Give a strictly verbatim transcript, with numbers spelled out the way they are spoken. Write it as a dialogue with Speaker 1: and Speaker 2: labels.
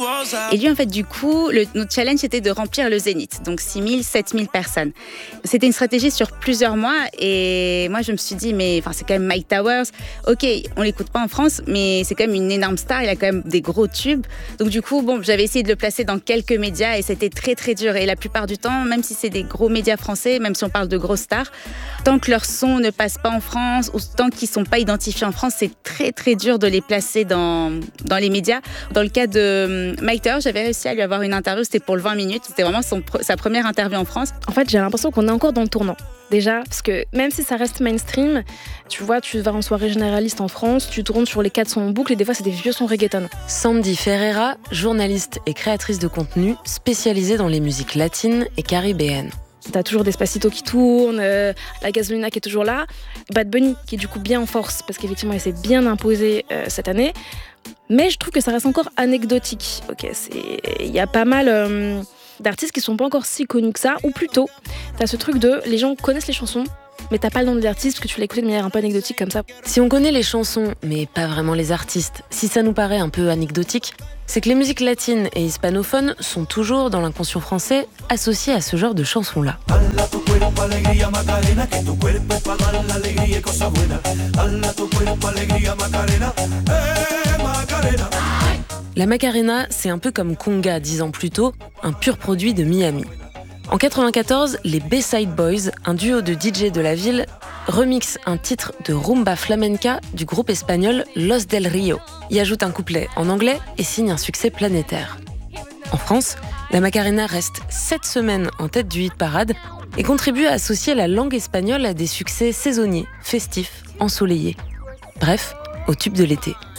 Speaker 1: Et lui, en fait, du coup, le, notre challenge, c'était de remplir le Zénith, donc six mille, sept mille personnes. C'était une stratégie sur plusieurs mois, et moi, je me suis dit, mais c'est quand même Myke Towers. Ok, on l'écoute pas en France, mais c'est quand même une énorme star, il a quand même des gros tubes. Donc du coup, bon, j'avais essayé de le placer dans quelques médias, et c'était très, très dur. Et la plupart du temps, même si c'est des gros médias français, même si on parle de grosses stars, tant que leur son ne passe pas en France, ou tant qu'ils sont pas identifiés en France, c'est très, très dur de les placer dans, dans les médias. Dans le cas de Myke Towers, j'avais réussi à lui avoir une interview, c'était pour le vingt minutes, c'était vraiment son, sa première interview en France.
Speaker 2: En fait, j'ai l'impression qu'on est encore dans le tournant. Déjà, parce que même si ça reste mainstream, tu vois, tu vas en soirée généraliste en France, tu tournes sur les quatre sons en boucle et des fois, c'est des vieux sons reggaeton.
Speaker 3: Sandy Ferreira, journaliste et créatrice de contenu spécialisée dans les musiques latines et caribéennes.
Speaker 2: T'as toujours Despacito qui tourne, euh, la Gasolina qui est toujours là, Bad Bunny qui est du coup bien en force parce qu'effectivement, il s'est bien imposé euh, cette année. Mais je trouve que ça reste encore anecdotique. Ok, il y a pas mal euh, d'artistes qui sont pas encore si connus que ça, ou plutôt, t'as ce truc de les gens connaissent les chansons, mais t'as pas le nom de l'artiste parce que tu l'as écouté de manière un peu anecdotique comme ça.
Speaker 3: Si on connaît les chansons, mais pas vraiment les artistes, si ça nous paraît un peu anecdotique, c'est que les musiques latines et hispanophones sont toujours dans l'inconscient français associées à ce genre de chansons-là. La Macarena, c'est un peu comme Conga dix ans plus tôt, un pur produit de Miami. En quatre-vingt-quatorze, les Bayside Boys, un duo de D J de la ville, remixent un titre de rumba flamenca du groupe espagnol Los del Rio, y ajoutent un couplet en anglais et signent un succès planétaire. En France, la Macarena reste sept semaines en tête du hit parade et contribue à associer la langue espagnole à des succès saisonniers, festifs, ensoleillés. Bref, au tube de l'été.